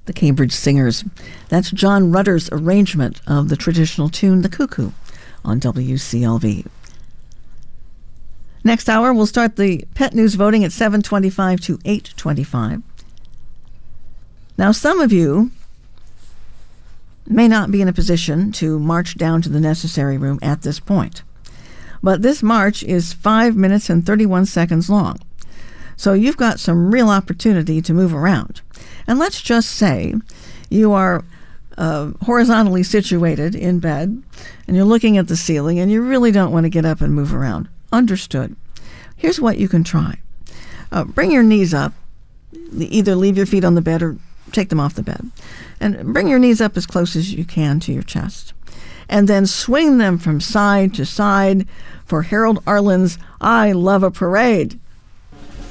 the Cambridge Singers. That's John Rutter's arrangement of the traditional tune, The Cuckoo, on WCLV. Next hour, we'll start the pet news voting at 7:25 to 8:25. Now, some of you may not be in a position to march down to the necessary room at this point. But this march is 5 minutes and 31 seconds long. So you've got some real opportunity to move around. And let's just say you are horizontally situated in bed and you're looking at the ceiling and you really don't want to get up and move around. Understood. Here's what you can try. Bring your knees up. Either leave your feet on the bed or take them off the bed. And bring your knees up as close as you can to your chest. And then swing them from side to side for Harold Arlen's I Love a Parade.